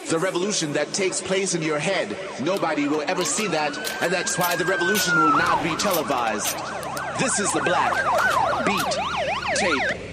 The revolution that takes place in your head. Nobody will ever see that, and that's why the revolution will not be televised. This is the Black Beat Tape